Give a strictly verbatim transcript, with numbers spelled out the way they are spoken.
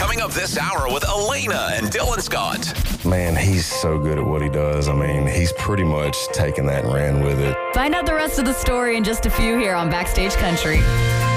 Coming up this hour with Elena and Dylan Scott. Man, he's so good at what he does. I mean, he's pretty much taken that and ran with it. Find out the rest of the story in just a few here on Backstage Country.